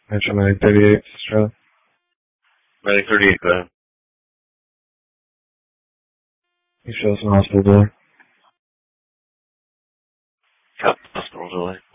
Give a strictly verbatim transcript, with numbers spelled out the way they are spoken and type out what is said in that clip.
Metro nine thirty-eight, Charlie. nine thirty-eight, go ahead. You show us an hospital door. Yep, hospital delay.